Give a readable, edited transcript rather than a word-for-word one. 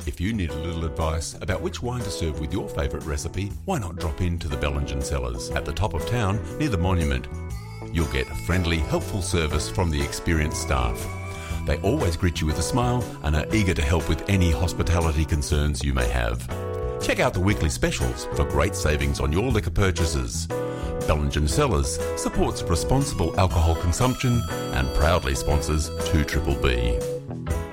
If you need a little advice about which wine to serve with your favourite recipe, why not drop into the Bellingen Cellars at the top of town near the Monument. You'll get a friendly, helpful service from the experienced staff. They always greet you with a smile and are eager to help with any hospitality concerns you may have. Check out the weekly specials for great savings on your liquor purchases. Bellingen Cellars supports responsible alcohol consumption and proudly sponsors 2BBB.